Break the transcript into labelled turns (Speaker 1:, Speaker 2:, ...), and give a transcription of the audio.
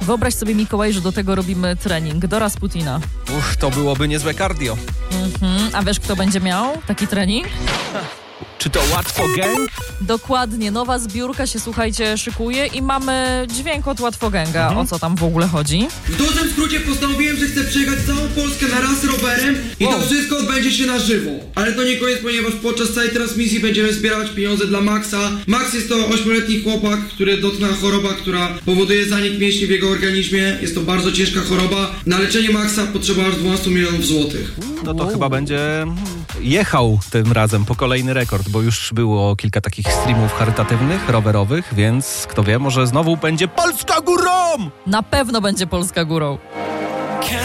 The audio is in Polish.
Speaker 1: Wyobraź sobie, Mikołaj, że do tego robimy trening do Rasputina.
Speaker 2: To byłoby niezłe cardio.
Speaker 1: A wiesz, kto będzie miał taki trening?
Speaker 2: Czy to Łatwo Gang?
Speaker 1: Dokładnie, nowa zbiórka się, słuchajcie, szykuje i mamy dźwięk od Łatwoganga. O co tam w ogóle chodzi?
Speaker 3: W dużym skrócie postanowiłem, że chcę przejechać całą Polskę na raz rowerem i to wszystko odbędzie się na żywo. Ale to nie koniec, ponieważ podczas całej transmisji będziemy zbierać pieniądze dla Maxa. Max jest to 8-letni chłopak, który dotknęła choroba, która powoduje zanik mięśni w jego organizmie. Jest to bardzo ciężka choroba. Na leczenie Maxa potrzeba aż 12 milionów złotych.
Speaker 2: No to chyba będzie jechał tym razem po kolejny rekord, bo już było kilka takich streamów charytatywnych, rowerowych, więc kto wie, może znowu będzie Polska górą!
Speaker 1: Na pewno będzie Polska górą.